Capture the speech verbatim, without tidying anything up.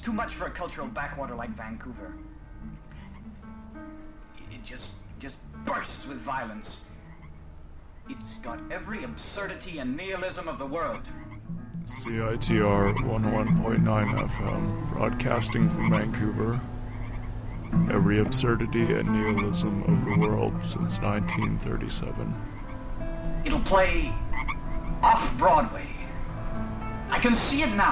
too much for a cultural backwater like Vancouver. It just, just bursts with violence. It's got every absurdity and nihilism of the world. C I T R one oh one point nine F M, broadcasting from Vancouver. Every absurdity and nihilism of the world since nineteen thirty-seven. It'll play off-Broadway. I can see it now.